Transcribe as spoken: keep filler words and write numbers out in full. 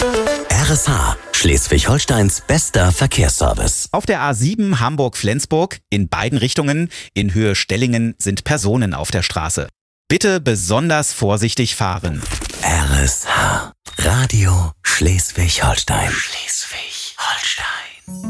R S H, Schleswig-Holsteins bester Verkehrsservice. Auf der A sieben Hamburg-Flensburg in beiden Richtungen in Höhe Stellingen sind Personen auf der Straße. Bitte besonders vorsichtig fahren. R S H, Radio Schleswig-Holstein. Schleswig-Holstein.